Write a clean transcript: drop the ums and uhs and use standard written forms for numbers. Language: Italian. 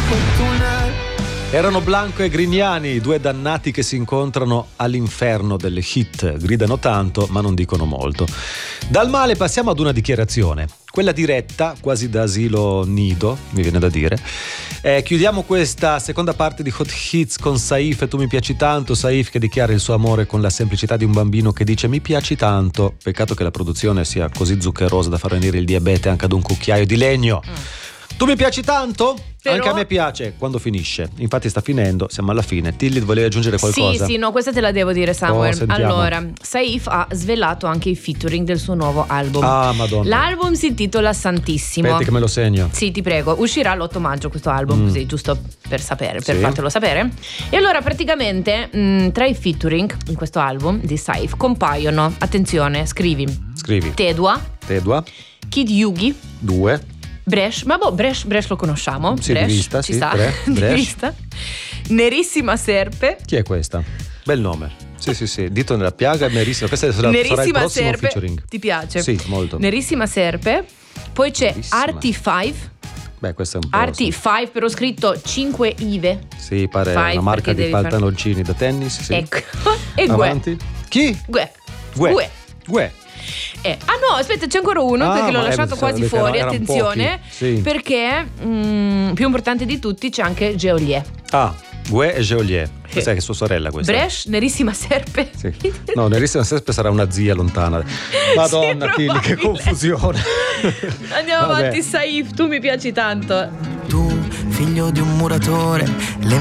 Erano Blanco e Grignani, due dannati che si incontrano all'inferno delle hit, gridano tanto ma non dicono molto. Dal male passiamo ad una dichiarazione, quella diretta, quasi da asilo nido, mi viene da dire. Chiudiamo questa seconda parte di Hot Hits con Saif e Tu mi piaci tanto. Saif che dichiara il suo amore con la semplicità di un bambino che dice mi piaci tanto. Peccato che la produzione sia così zuccherosa da far venire il diabete anche ad un cucchiaio di legno. Tu mi piaci tanto? Però... Anche a me piace quando finisce. Infatti sta finendo, siamo alla fine. Tilly, volevi aggiungere qualcosa? Sì, no, questa te la devo dire, Samuel. Sentiamo. Allora, Saif ha svelato anche i featuring del suo nuovo album. Ah, madonna. L'album si intitola Santissimo. Aspetti che me lo segno. Sì, ti prego. Uscirà l'8 maggio questo album, così, giusto per sapere, per Sì. fartelo sapere. E allora praticamente tra i featuring in questo album di Saif compaiono, attenzione, scrivi Tedua, Kid Yugi, 2 Bresh, ma Bresh lo conosciamo. Sì, Bresh, di vista, ci sì, sta. Bresh. Di vista. Nerissima Serpe. Chi è questa? Bel nome. Sì. Dito nella piaga e Nerissima. Questa sarà il Nerissima prossimo Serpe. featuring. Ti piace? Sì, molto. Nerissima Serpe. Poi c'è Nerissima. Arti 5. Beh, questo è un po'. Arti 5, però scritto 5 IVE. Sì, pare Five, una marca perché di devi fare- pantaloncini da tennis. Sì. Ecco. E Gue. Avanti. Chi? Gue. Ah no, aspetta, c'è ancora uno perché l'ho lasciato quasi fuori, erano attenzione, pochi. Sì. perché più importante di tutti c'è anche Geolier. Ah, Gue e Geolier. Questa è sua sorella questa. Bresh, Nerissima Serpe. Sì. No, Nerissima Serpe sarà una zia lontana. Madonna, Sì, Tilly, che probabile. confusione. Andiamo Vabbè. avanti, Saif, tu mi piaci tanto. Tu, figlio di un muratore, le